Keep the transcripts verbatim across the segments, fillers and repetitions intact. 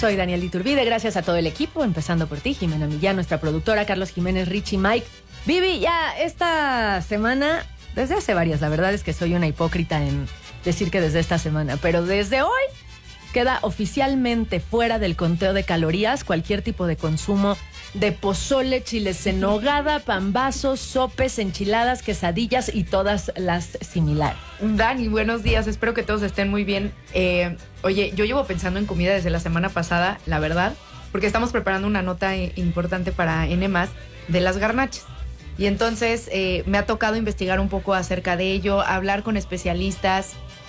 Soy Daniel Iturbide, gracias a todo el equipo, empezando por ti, Jimena Millán, nuestra productora, Carlos Jiménez, Richie, Mike. Vivi, ya esta semana, desde hace varias, la verdad es que soy una hipócrita en decir que desde esta semana, pero desde hoy queda oficialmente fuera del conteo de calorías cualquier tipo de consumo de pozole, chiles en nogada, pambazos, sopes, enchiladas, quesadillas y todas las similares. Dani, buenos días, espero que todos estén muy bien. Eh, oye, yo llevo pensando en comida desde la semana pasada, la verdad, porque estamos preparando una nota importante para N más de las garnachas. Y entonces eh, me ha tocado investigar un poco acerca de ello, hablar con especialistas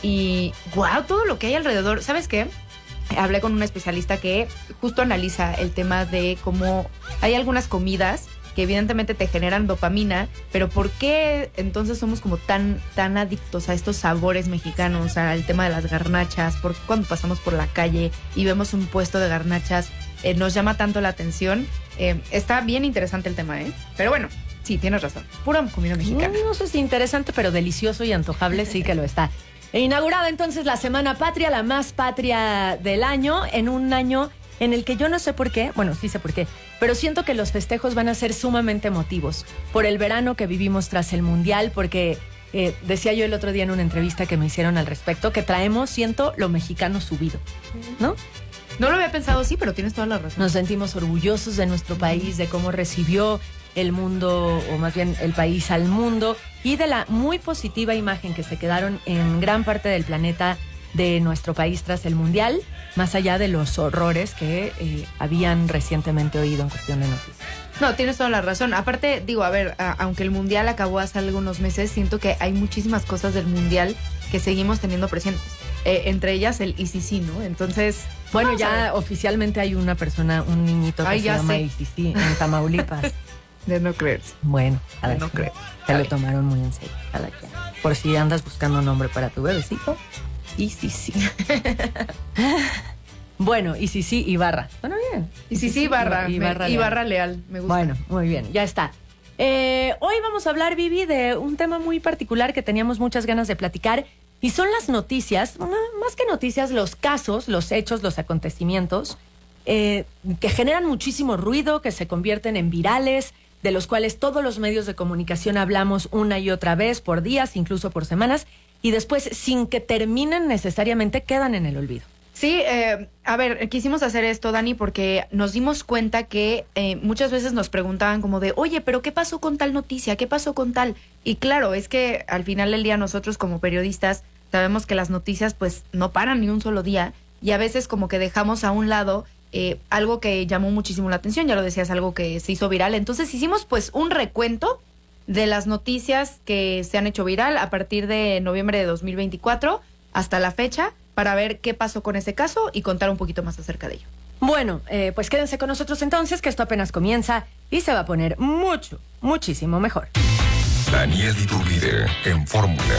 y wow, todo lo que hay alrededor. ¿Sabes qué? Hablé con un especialista que justo analiza el tema de cómo hay algunas comidas que evidentemente te generan dopamina, pero ¿por qué entonces somos como tan, tan adictos a estos sabores mexicanos, al tema de las garnachas? ¿Por qué cuando pasamos por la calle y vemos un puesto de garnachas eh, nos llama tanto la atención? Eh, está bien interesante el tema, ¿eh? Pero bueno, sí, tienes razón. Pura comida mexicana. No, no sé si interesante, pero delicioso y antojable sí que lo está. Inaugurada entonces la Semana Patria, la más patria del año, en un año en el que yo no sé por qué, bueno, sí sé por qué, pero siento que los festejos van a ser sumamente emotivos por el verano que vivimos tras el Mundial, porque eh, decía yo el otro día en una entrevista que me hicieron al respecto, que traemos, siento, lo mexicano subido, ¿no? No lo había pensado, sí, pero tienes toda la razón. Nos sentimos orgullosos de nuestro país, de cómo recibió el mundo, o más bien el país al mundo, y de la muy positiva imagen que se quedaron en gran parte del planeta de nuestro país tras el Mundial, más allá de los horrores que eh, habían recientemente oído en cuestión de noticias. No, tienes toda la razón. Aparte, digo, a ver, a, aunque el Mundial acabó hace algunos meses, siento que hay muchísimas cosas del Mundial que seguimos teniendo presentes. Eh, entre ellas el I C C, ¿no? Entonces, bueno, ya oficialmente hay una persona, un niñito que Ay, se ya llama sé. I C C en Tamaulipas. De no creerse. Bueno, a De ver, no creer. se lo tomaron muy en serio. Cada quien. Por si andas buscando un nombre para tu bebecito, I C C. Bueno, I C C Ibarra. Bueno, bien. Y sí, sí, Ibarra. Ibarra, me, Ibarra Leal. Me gusta. Bueno, muy bien, ya está. Eh, hoy vamos a hablar, Vivi, de un tema muy particular que teníamos muchas ganas de platicar, y son las noticias, no, más que noticias, los casos, los hechos, los acontecimientos eh, que generan muchísimo ruido, que se convierten en virales, de los cuales todos los medios de comunicación hablamos una y otra vez, por días, incluso por semanas, y después, sin que terminen necesariamente, quedan en el olvido. Sí, eh, a ver, quisimos hacer esto, Dani, porque nos dimos cuenta que eh, muchas veces nos preguntaban como de, oye, pero ¿qué pasó con tal noticia? ¿Qué pasó con tal? Y claro, es que al final del día nosotros como periodistas sabemos que las noticias pues no paran ni un solo día, y a veces como que dejamos a un lado eh, algo que llamó muchísimo la atención, ya lo decías, algo que se hizo viral. Entonces hicimos pues un recuento de las noticias que se han hecho viral a partir de noviembre de dos mil veinticuatro hasta la fecha, para ver qué pasó con ese caso y contar un poquito más acerca de ello. Bueno, eh, pues quédense con nosotros entonces, que esto apenas comienza y se va a poner mucho, muchísimo mejor. Daniel Iturbide en Fórmula.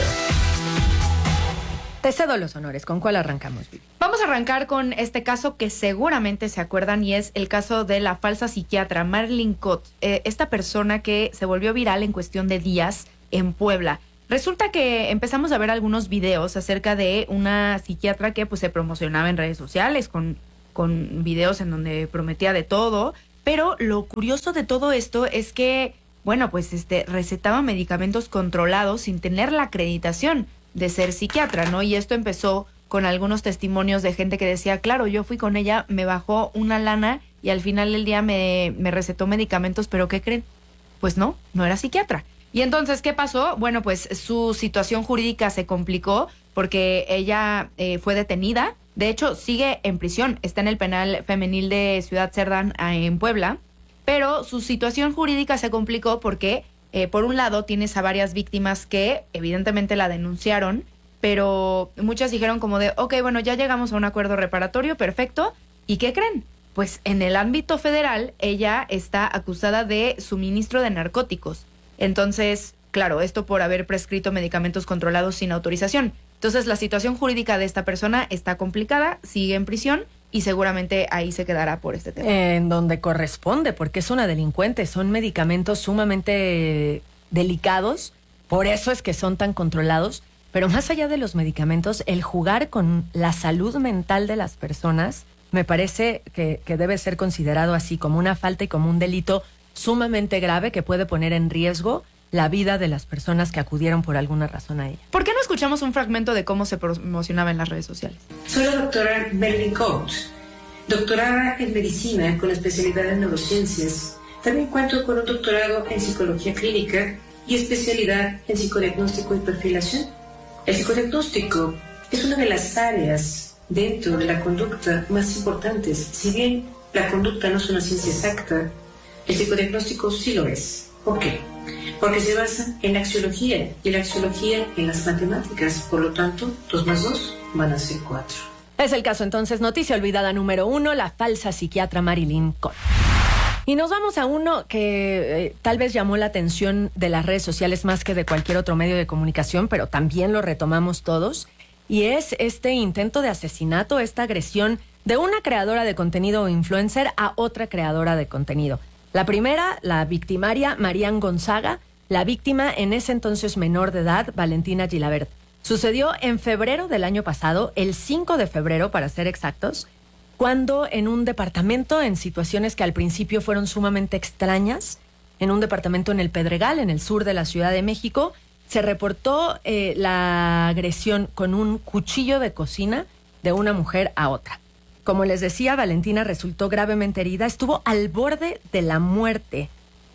Te cedo los honores. ¿Con cuál arrancamos, Vivi? Vamos a arrancar con este caso que seguramente se acuerdan, y es el caso de la falsa psiquiatra Marilyn Cott, eh, esta persona que se volvió viral en cuestión de días en Puebla. Resulta que empezamos a ver algunos videos acerca de una psiquiatra que pues se promocionaba en redes sociales con, con videos en donde prometía de todo, pero lo curioso de todo esto es que, bueno, pues este recetaba medicamentos controlados sin tener la acreditación de ser psiquiatra, ¿no? Y esto empezó con algunos testimonios de gente que decía, claro, yo fui con ella, me bajó una lana y al final del día me, me recetó medicamentos, pero ¿qué creen? Pues no, no era psiquiatra. Y entonces, ¿qué pasó? Bueno, pues su situación jurídica se complicó porque ella eh, fue detenida. De hecho, sigue en prisión. Está en el penal femenil de Ciudad Cerdán, en Puebla. Pero su situación jurídica se complicó porque, eh, por un lado, tienes a varias víctimas que evidentemente la denunciaron, pero muchas dijeron como de, ok, bueno, ya llegamos a un acuerdo reparatorio, perfecto. ¿Y qué creen? Pues en el ámbito federal, ella está acusada de suministro de narcóticos. Entonces, claro, esto por haber prescrito medicamentos controlados sin autorización. Entonces, la situación jurídica de esta persona está complicada, sigue en prisión y seguramente ahí se quedará por este tema. En donde corresponde, porque es una delincuente, son medicamentos sumamente delicados, por eso es que son tan controlados, Pero más allá de los medicamentos, el jugar con la salud mental de las personas me parece que, que debe ser considerado así como una falta y como un delito sumamente grave que puede poner en riesgo la vida de las personas que acudieron por alguna razón a ella. ¿Por qué no escuchamos un fragmento de cómo se promocionaba en las redes sociales? Soy la doctora Marilyn Coates, doctorada en medicina con especialidad en neurociencias. También cuento con un doctorado en psicología clínica y especialidad en psicodiagnóstico y perfilación. El psicodiagnóstico es una de las áreas dentro de la conducta más importantes. Si bien la conducta no es una ciencia exacta, el psicodiagnóstico sí lo es. ¿Por qué? Porque se basa en la axiología y la axiología en las matemáticas. Por lo tanto, dos más dos van a ser cuatro. Es el caso entonces, noticia olvidada número uno, la falsa psiquiatra Marilyn Coates. Y nos vamos a uno que eh, tal vez llamó la atención de las redes sociales más que de cualquier otro medio de comunicación, pero también lo retomamos todos, y es este intento de asesinato, esta agresión de una creadora de contenido o influencer a otra creadora de contenido. La primera, la victimaria Marian Gonzaga, la víctima en ese entonces menor de edad, Valentina Gilabert. Sucedió en febrero del año pasado, el cinco de febrero para ser exactos, cuando en un departamento, en situaciones que al principio fueron sumamente extrañas, en un departamento en el Pedregal, en el sur de la Ciudad de México, se reportó eh, la agresión con un cuchillo de cocina de una mujer a otra. Como les decía, Valentina resultó gravemente herida, estuvo al borde de la muerte.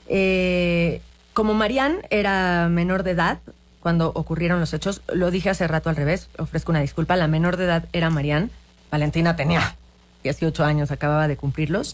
Eh, como Marian era menor de edad cuando ocurrieron los hechos, lo dije hace rato al revés, ofrezco una disculpa, la menor de edad era Marian, Valentina tenía dieciocho años, acababa de cumplirlos.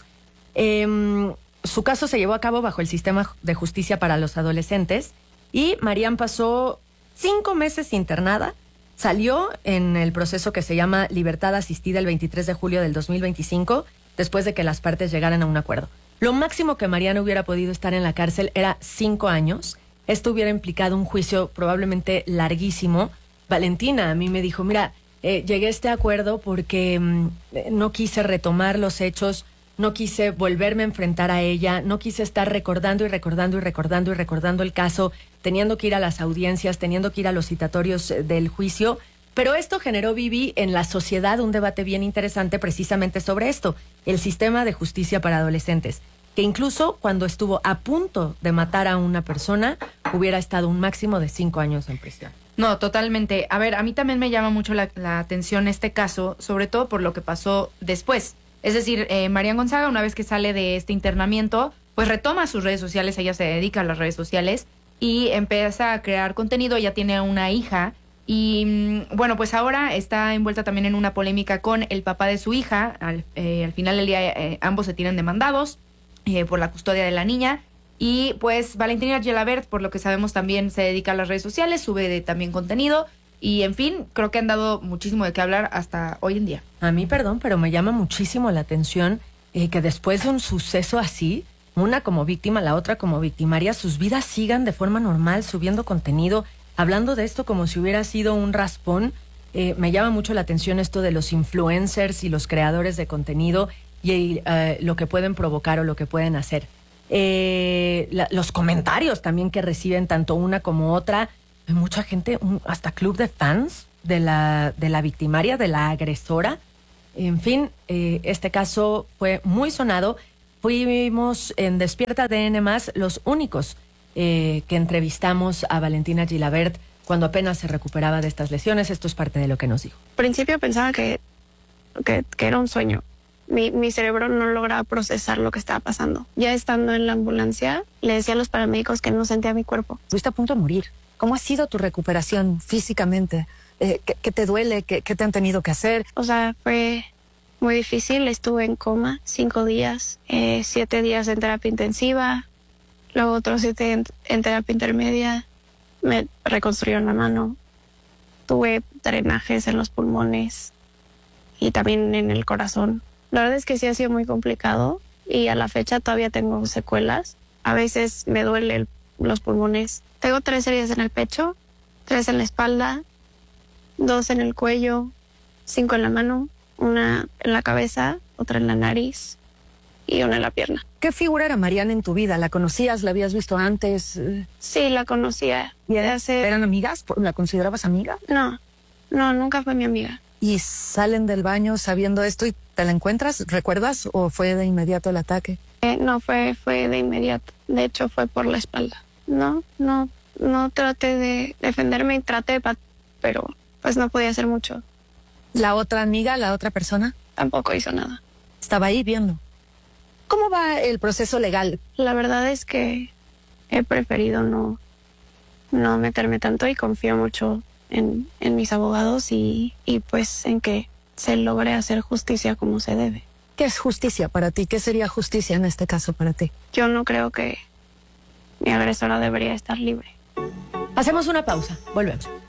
Eh, su caso se llevó a cabo bajo el sistema de justicia para los adolescentes y Marian pasó cinco meses internada. Salió en el proceso que se llama libertad asistida el veintitrés de julio del dos mil veinticinco, después de que las partes llegaran a un acuerdo. Lo máximo que Marian hubiera podido estar en la cárcel era cinco años. Esto hubiera implicado un juicio probablemente larguísimo. Valentina a mí me dijo, mira, eh, llegué a este acuerdo porque mmm, no quise retomar los hechos, no quise volverme a enfrentar a ella, no quise estar recordando y recordando y recordando y recordando el caso, teniendo que ir a las audiencias, teniendo que ir a los citatorios del juicio. Pero esto generó, Vivi, en la sociedad un debate bien interesante precisamente sobre esto, el sistema de justicia para adolescentes, que incluso cuando estuvo a punto de matar a una persona, hubiera estado un máximo de cinco años en prisión. No, totalmente. A ver, a mí también me llama mucho la, la atención este caso, sobre todo por lo que pasó después. Es decir, eh, Marian Gonzaga, una vez que sale de este internamiento, pues retoma sus redes sociales, ella se dedica a las redes sociales y empieza a crear contenido, ella tiene una hija y bueno, pues ahora está envuelta también en una polémica con el papá de su hija. Al, eh, al final del día eh, ambos se tienen demandados eh, por la custodia de la niña y pues Valentina Gilabert, por lo que sabemos, también se dedica a las redes sociales, sube de, también contenido. Y, en fin, creo que han dado muchísimo de qué hablar hasta hoy en día. A mí, perdón, pero me llama muchísimo la atención eh, que después de un suceso así, una como víctima, la otra como victimaria, sus vidas sigan de forma normal, subiendo contenido, hablando de esto como si hubiera sido un raspón. Eh, me llama mucho la atención esto de los influencers y los creadores de contenido y eh, lo que pueden provocar o lo que pueden hacer. Eh, la, los comentarios también que reciben tanto una como otra. Hay mucha gente, un, hasta club de fans de la, de la victimaria, de la agresora. En fin, eh, este caso fue muy sonado. Fuimos en Despierta D N más los únicos eh, que entrevistamos a Valentina Gilabert cuando apenas se recuperaba de estas lesiones. Esto es parte de lo que nos dijo. Al principio pensaba que, que, que era un sueño. Mi, mi cerebro no lograba procesar lo que estaba pasando. Ya estando en la ambulancia, le decía a los paramédicos que no sentía mi cuerpo. Estuviste a punto de morir. ¿Cómo ha sido tu recuperación físicamente? Eh, ¿qué, ¿Qué te duele? ¿Qué, ¿Qué te han tenido que hacer? O sea, fue muy difícil. Estuve en coma cinco días, eh, siete días en terapia intensiva, luego otros siete en, en terapia intermedia. Me reconstruyeron la mano. Tuve drenajes en los pulmones y también en el corazón. La verdad es que sí ha sido muy complicado y a la fecha todavía tengo secuelas. A veces me duele el, los pulmones. Tengo tres heridas en el pecho, tres en la espalda, dos en el cuello, cinco en la mano, una en la cabeza, otra en la nariz y una en la pierna. ¿Qué figura era Mariana en tu vida? ¿La conocías? ¿La habías visto antes? Sí, la conocía. ¿Y hace... ¿Eran amigas? ¿La considerabas amiga? No, no, nunca fue mi amiga. ¿Y salen del baño sabiendo esto y te la encuentras? ¿Recuerdas o fue de inmediato el ataque? Eh, no, fue, fue de inmediato. De hecho, fue por la espalda. No, no, no traté de defenderme y traté, pero pues no podía hacer mucho. ¿La otra amiga, la otra persona? Tampoco hizo nada. Estaba ahí viendo. ¿Cómo va el proceso legal? La verdad es que he preferido no, no meterme tanto y confío mucho en, en mis abogados y, y pues en que se logre hacer justicia como se debe. ¿Qué es justicia para ti? ¿Qué sería justicia en este caso para ti? Yo no creo que mi agresora debería estar libre. Hacemos una pausa. Volvemos.